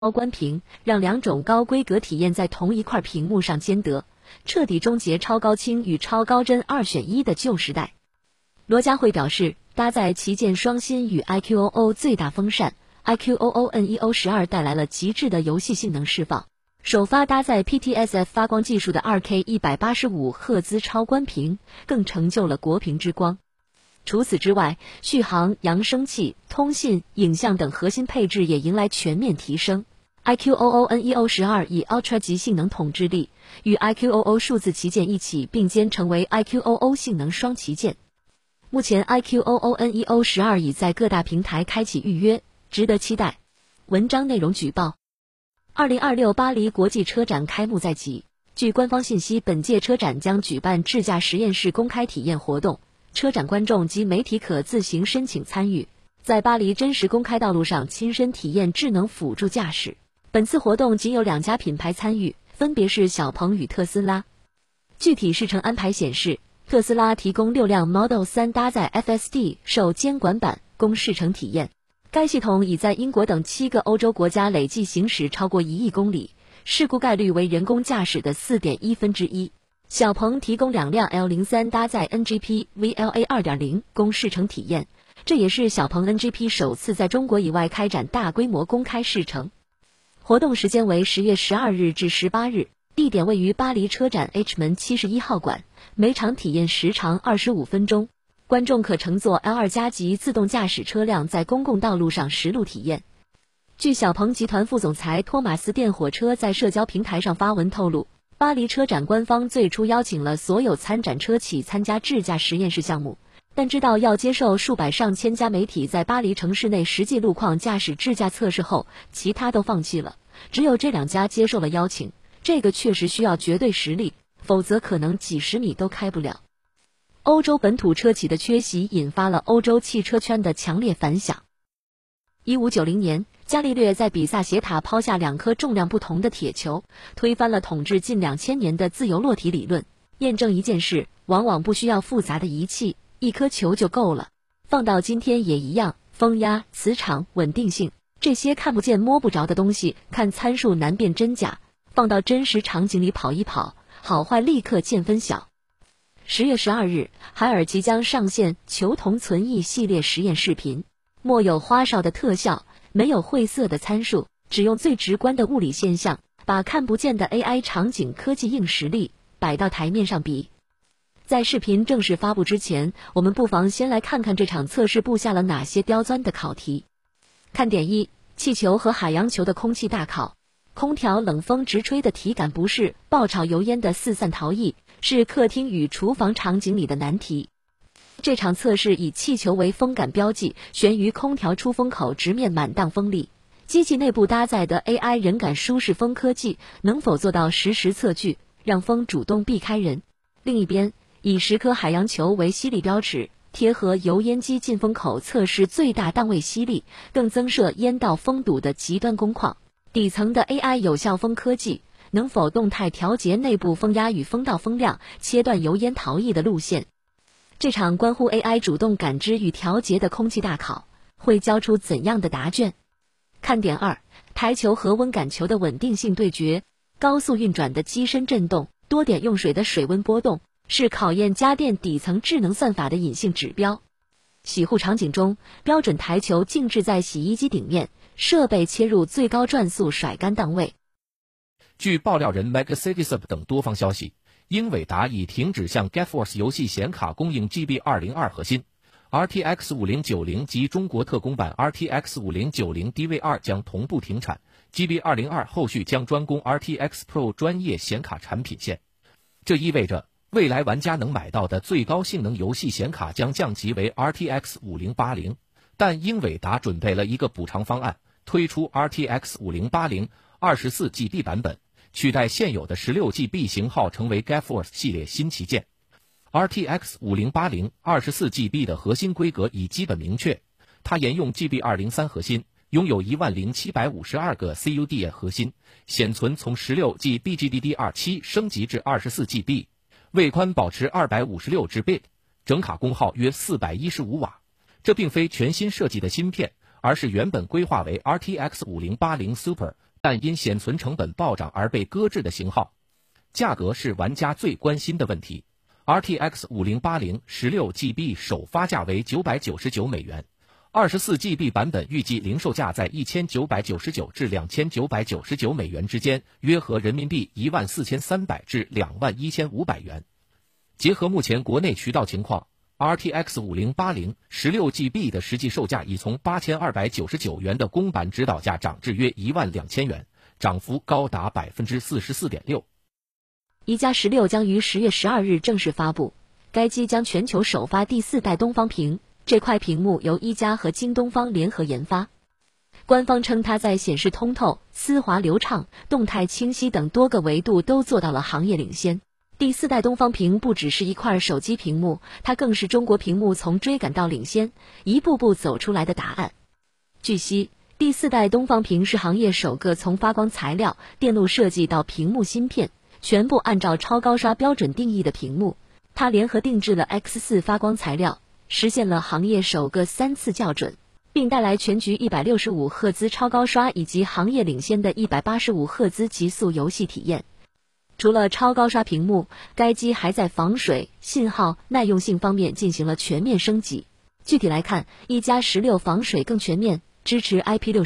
高关屏，让两种高规格体验在同一块屏幕上兼得，彻底终结超高清与超高帧2选1的旧时代。罗家慧表示，搭载旗舰双芯与 iQOO 最大风扇 iQOO Neo12带来了极致的游戏性能释放。首发搭载 PTSF 发光技术的 2K 185赫兹超关屏，更成就了国屏之光。除此之外，续航、扬声器、通信、影像等核心配置也迎来全面提升。iQOO Neo12以 Ultra 级性能统治力，与 iQOO 数字旗舰一起并肩，成为 iQOO 性能双旗舰。目前 iQOO Neo12已在各大平台开启预约，值得期待。文章内容举报：2026巴黎国际车展开幕在即。据官方信息，本届车展将举办智驾实验室公开体验活动，车展观众及媒体可自行申请参与，在巴黎真实公开道路上亲身体验智能辅助驾驶。本次活动仅有2家品牌参与，分别是小鹏与特斯拉。具体试乘安排显示，特斯拉提供6辆 Model 3搭载 FSD 受监管版供试乘体验。该系统已在英国等7个欧洲国家累计行驶超过1亿公里，事故概率为人工驾驶的4.1%。小鹏提供2辆 L03 搭载 NGP VLA 2.0 供试乘体验，这也是小鹏 NGP 首次在中国以外开展大规模公开试乘。活动时间为10月12日至18日，地点位于巴黎车展 H 门71号馆，每场体验时长25分钟。观众可乘坐 L2 级自动驾驶车辆在公共道路上实路体验。据小鹏集团副总裁托马斯电火车在社交平台上发文透露，巴黎车展官方最初邀请了所有参展车企参加智驾实验室项目，但知道要接受数百上千家媒体在巴黎城市内实际路况驾驶智驾测试后，其他都放弃了，只有这2家接受了邀请。这个确实需要绝对实力，否则可能几十米都开不了。欧洲本土车企的缺席引发了欧洲汽车圈的强烈反响。1590年，伽利略在比萨斜塔抛下2颗重量不同的铁球，推翻了统治近2000年的自由落体理论，验证一件事往往不需要复杂的仪器，1颗球就够了。放到今天也一样，风压、磁场、稳定性，这些看不见摸不着的东西，看参数难辨真假，放到真实场景里跑一跑，好坏立刻见分晓。10月12日，海尔即将上线球童存疑系列实验视频，没有花哨的特效，没有晦涩的参数，只用最直观的物理现象，把看不见的 AI 场景科技硬实力摆到台面上比。在视频正式发布之前，我们不妨先来看看这场测试布下了哪些刁钻的考题。看点1：气球和海洋球的空气大考。空调冷风直吹的体感不适，爆炒油烟的四散逃逸，是客厅与厨房场景里的难题。这场测试以气球为风感标记，悬于空调出风口，直面满档风力。机器内部搭载的 AI 人感舒适风科技能否做到实时测距，让风主动避开人？另一边，以10颗海洋球为吸力标尺，贴合油烟机进风口测试最大档位吸力，更增设烟道封堵的极端工况。底层的 AI 有效风科技能否动态调节内部风压与风道风量，切断油烟逃逸的路线？这场关乎 AI 主动感知与调节的空气大考会交出怎样的答卷？看点2：台球和温感球的稳定性对决。高速运转的机身振动，多点用水的水温波动，是考验家电底层智能算法的隐性指标。洗护场景中，标准台球静置在洗衣机顶面，设备切入最高转速甩干档位。 据爆料人 Megacitysup 等多方消息，英伟达已停止向 GeForce 游戏显卡供应 GB202 核心 RTX 5090及中国特供版 RTX 5090 DV2 将同步停产， GB202 后续将专供 RTX Pro 专业显卡产品线。这意味着未来玩家能买到的最高性能游戏显卡将降级为 RTX 5080，但英伟达准备了一个补偿方案，推出 RTX 5080 24GB 版本，取代现有的 16GB 型号，成为 GeForce 系列新旗舰。RTX 5080 24GB 的核心规格已基本明确，它沿用 GB203 核心，拥有10752个 CUDA 核心，显存从 16GB GDDR7 升级至 24GB， 位宽保持 256Gbit， 整卡功耗约415瓦。这并非全新设计的芯片，而是原本规划为 RTX 5080 Super 但因显存成本暴涨而被搁置的型号。价格是玩家最关心的问题。RTX 5080 16GB 首发价为$999 ，24GB 版本预计零售价在$1999至$2999之间，约合人民币14300至21500元。结合目前国内渠道情况，RTX 5080 16GB 的实际售价已从8299元的公版指导价涨至约12000元，涨幅高达44.6%。 一加16将于10月12日正式发布，该机将全球首发第4代东方屏，这块屏幕由一加和京东方联合研发。官方称它在显示通透、丝滑流畅、动态清晰等多个维度都做到了行业领先。第4代东方屏不只是一块手机屏幕，它更是中国屏幕从追赶到领先，一步步走出来的答案。据悉，第4代东方屏是行业首个从发光材料、电路设计到屏幕芯片，全部按照超高刷标准定义的屏幕。它联合定制了 X4 发光材料，实现了行业首个3次校准，并带来全局165赫兹超高刷以及行业领先的185赫兹极速游戏体验。除了超高刷屏幕，该机还在防水、信号、耐用性方面进行了全面升级。具体来看，一加16防水更全面，支持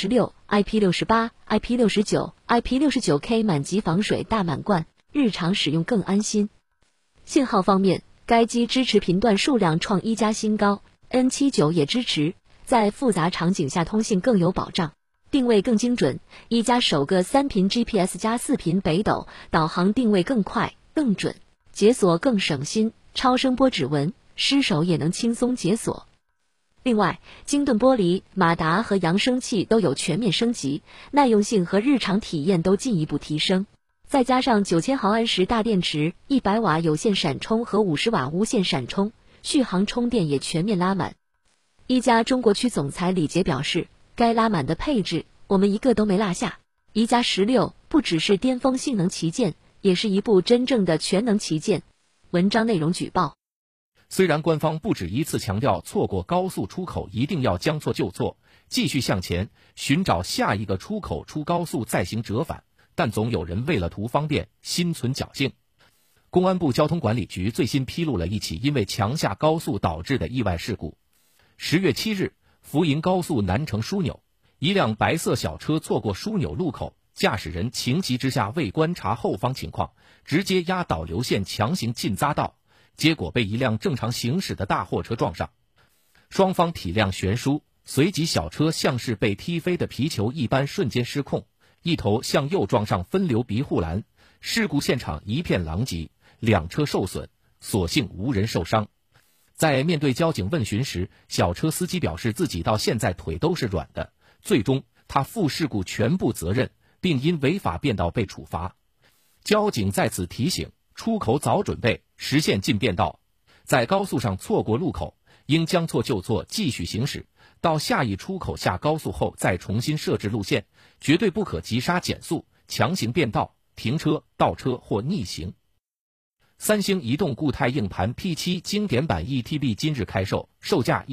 IP66、IP68、IP69、IP69K 满级防水大满贯，日常使用更安心。信号方面，该机支持频段数量创一加新高 ，N79 也支持，在复杂场景下通信更有保障。定位更精准，一加首个3频 GPS 加4频北斗，导航定位更快更准，解锁更省心，超声波指纹，失手也能轻松解锁。另外，晶盾玻璃、马达和扬声器都有全面升级，耐用性和日常体验都进一步提升。再加上9000毫安时大电池、100瓦有线闪充和50瓦无线闪充，续航充电也全面拉满。一加中国区总裁李杰表示，该拉满的配置，我们一个都没落下。一加16不只是巅峰性能旗舰，也是一部真正的全能旗舰。文章内容举报。 虽然官方不止一次强调错过高速出口一定要将错就错，继续向前，寻找下一个出口出高速再行折返，但总有人为了图方便，心存侥幸。公安部交通管理局最新披露了一起因为强下高速导致的意外事故。10月7日，福银高速南城枢纽，一辆白色小车错过枢纽路口，驾驶人情急之下未观察后方情况，直接压导流线强行进匝道，结果被一辆正常行驶的大货车撞上。双方体量悬殊，随即小车像是被踢飞的皮球一般瞬间失控，一头向右撞上分流庇护栏，事故现场一片狼藉，两车受损，所幸无人受伤。在面对交警问询时，小车司机表示自己到现在腿都是软的，最终他负事故全部责任，并因违法变道被处罚。交警在此提醒，出口早准备，实现进变道。在高速上错过路口，应将错就错，继续行驶，到下一出口下高速后再重新设置路线，绝对不可急刹减速、强行变道、停车、倒车或逆行。三星移动固态硬盘 P7 经典版 1TB 今日开售，售价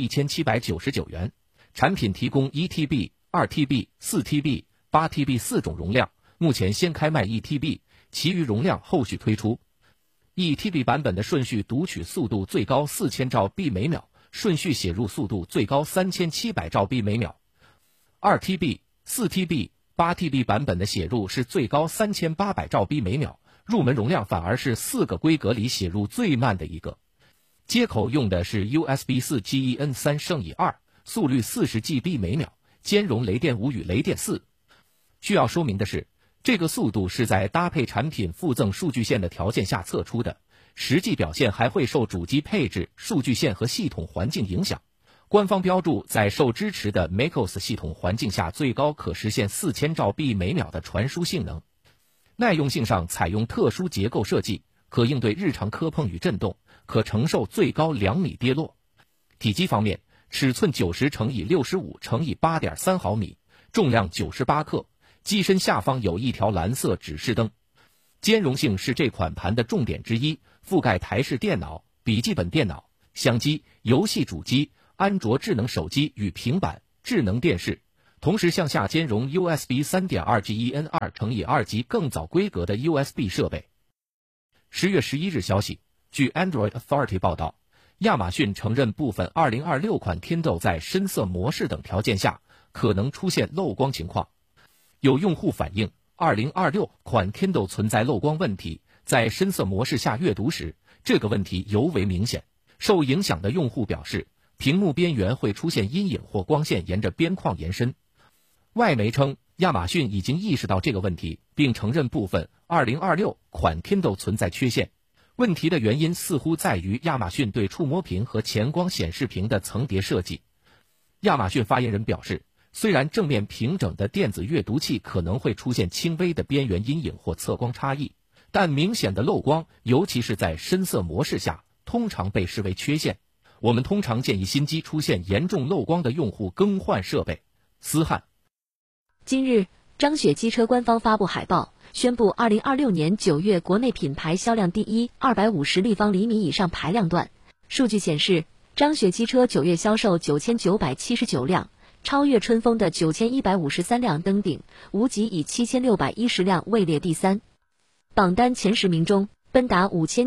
1799元。产品提供 1TB、2TB、4TB、8TB 4种容量，目前先开卖 1TB， 其余容量后续推出。1TB 版本的顺序读取速度最高4000兆 B 每秒，顺序写入速度最高3700兆 B 每秒。2TB、4TB、8TB 版本的写入是最高3800兆 B 每秒，入门容量反而是4个规格里写入最慢的一个。接口用的是 USB 4 GEN3 乘以2，速率40GB 每秒，兼容雷电5与雷电4。需要说明的是，这个速度是在搭配产品附赠数据线的条件下测出的，实际表现还会受主机配置、数据线和系统环境影响。官方标注在受支持的 MacOS 系统环境下最高可实现4000兆 B 每秒的传输性能。耐用性上采用特殊结构设计，可应对日常磕碰与震动，可承受最高2米跌落。体积方面，尺寸90×65×8.3毫米，重量98克，机身下方有一条蓝色指示灯。兼容性是这款盘的重点之一，覆盖台式电脑、笔记本电脑、相机、游戏主机、安卓智能手机与平板、智能电视。 同时向下兼容 USB 3.2GEN2 乘以2级更早规格的 USB 设备。10月11日消息，据 Android Authority 报道，亚马逊承认部分2026款 Kindle 在深色模式等条件下可能出现漏光情况。有用户反映2026款 Kindle 存在漏光问题，在深色模式下阅读时，这个问题尤为明显。受影响的用户表示，屏幕边缘会出现阴影或光线沿着边框延伸。外媒称，亚马逊已经意识到这个问题，并承认部分2026款 Kindle 存在缺陷。问题的原因似乎在于亚马逊对触摸屏和前光显示屏的层叠设计。亚马逊发言人表示，虽然正面平整的电子阅读器可能会出现轻微的边缘阴影或测光差异，但明显的漏光，尤其是在深色模式下，通常被视为缺陷。我们通常建议新机出现严重漏光的用户更换设备。思翰。 今日，张雪机车官方发布海报，宣布2026年9月国内品牌销量第一250立方厘米以上排量段。数据显示，张雪机车9月销售9979辆，超越春风的9153辆登顶，无极以7610辆位列第3。榜单前10名中，奔达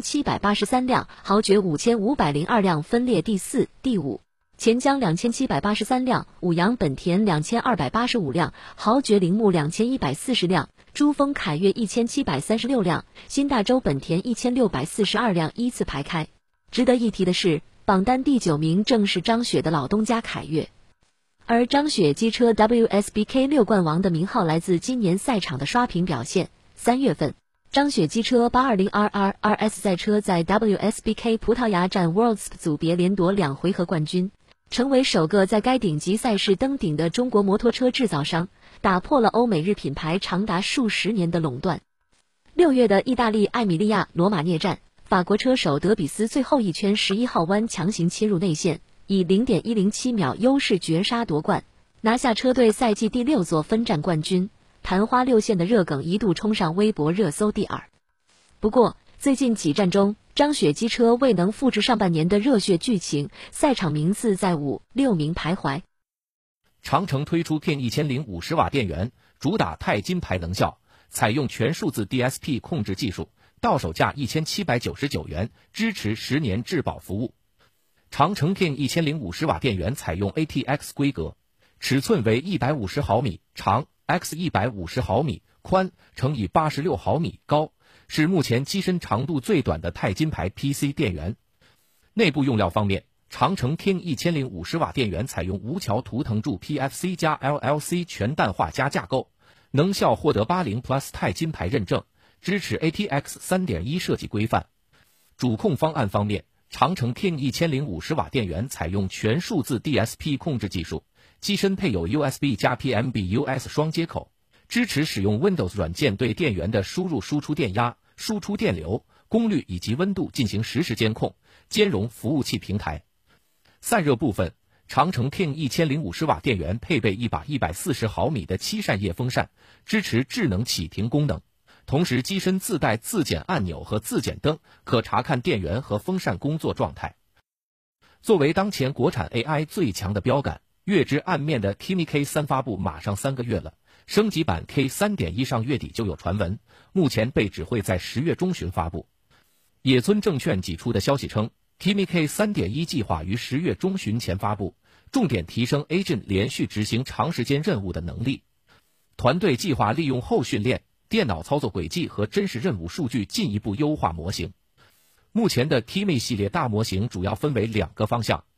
5783辆，豪爵5502辆分列第4、第5。钱江2783辆，五羊本田2285辆，豪爵铃木2140辆，珠峰凯越1736辆，新大洲本田1642辆依次排开。值得一提的是，榜单第9名正是张雪的老东家凯越。而张雪机车 WSBK 6冠王的名号来自今年赛场的刷屏表现。3月份，张雪机车 820RR RS 赛车在 WSBK 葡萄牙站 Worlds 组别连夺2回合冠军，成为首个在该顶级赛事登顶的中国摩托车制造商，打破了欧美日品牌长达数十年的垄断。6月的意大利艾米利亚罗马涅站，法国车手德比斯最后一圈11号弯强行切入内线，以 0.107 秒优势绝杀夺冠，拿下车队赛季第6座分站冠军。昙花6线的热梗一度冲上微博热搜第2。不过，最近几站中，张雪机车未能复制上半年的热血剧情，赛场名次在5、6名徘徊。 长城推出 King 1050瓦电源，主打钛金牌能效，采用全数字 DSP 控制技术，到手价1799元，支持10年质保服务。长城 King 1050瓦电源采用 ATX 规格，尺寸为150毫米长 x 150毫米宽乘以86毫米高，是目前机身长度最短的钛金牌 PC 电源。内部用料方面，长城 King 1050瓦电源采用无桥图腾柱 PFC 加 LLC 全氮化镓架构，能效获得80 Plus 钛金牌认证，支持 ATX 3.1 设计规范。主控方案方面，长城 King 1050瓦电源采用全数字 DSP 控制技术，机身配有 USB 加 PMBUS 双接口，支持使用 Windows 软件对电源的输入输出电压、输出电流、功率以及温度进行实时监控，兼容服务器平台。散热部分，长城 King 1050瓦电源配备一把140毫米的7扇叶风扇，支持智能启停功能。同时机身自带自检按钮和自检灯，可查看电源和风扇工作状态。作为当前国产 AI 最强的标杆，月之暗面的 Kimi K3 发布马上3个月了，升级版 K3.1 上月底就有传闻，目前被指会在10月中旬发布。野村证券挤出的消息称，Kimi K3.1 计划于10月中旬前发布，重点提升 Agent 连续执行长时间任务的能力。团队计划利用后训练、电脑操作轨迹和真实任务数据进一步优化模型。目前的 Kimi 系列大模型主要分为2个方向，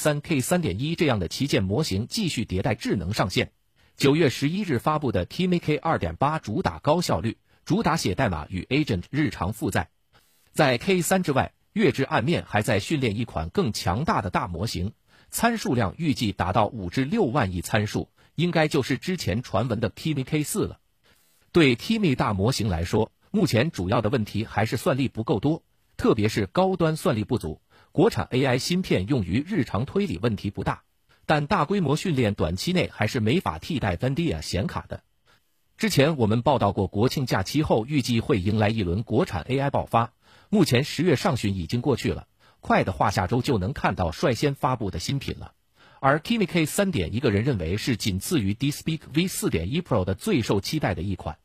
K3、K3.1 这样的旗舰模型继续迭代智能上线。9月11日发布的 Kimi K2.8 主打高效率，主打写代码与 Agent 日常负载。在 K3 之外，月之暗面还在训练一款更强大的大模型，参数量预计达到5至6万亿参数，应该就是之前传闻的 Kimi K4 了。对 Kimi 大模型来说，目前主要的问题还是算力不够多，特别是高端算力不足。国产 AI 芯片用于日常推理问题不大，但大规模训练短期内还是没法替代 NVIDIA 显卡的。之前我们报道过，国庆假期后预计会迎来一轮国产 AI 爆发，目前10月上旬已经过去了，快的话下周就能看到率先发布的新品了。 而 Kimi K3.1个人认为是仅次于 D-Speak V4.1 Pro 的最受期待的一款。